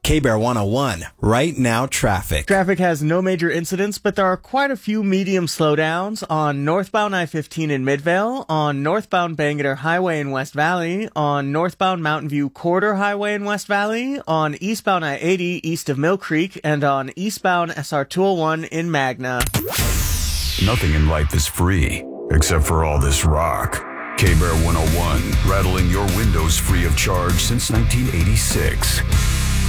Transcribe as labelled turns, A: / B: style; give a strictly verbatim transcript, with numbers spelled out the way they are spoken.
A: K-Bear one oh one, right now traffic.
B: Traffic has no major incidents, but there are quite a few medium slowdowns on northbound I fifteen in Midvale, on northbound Bangerter Highway in West Valley, on northbound Mountain View Corridor Highway in West Valley, on eastbound I eighty east of Mill Creek, and on eastbound S R two oh one in Magna.
C: Nothing in life is free, except for all this rock. K-Bear one oh one, rattling your windows free of charge since nineteen eighty-six.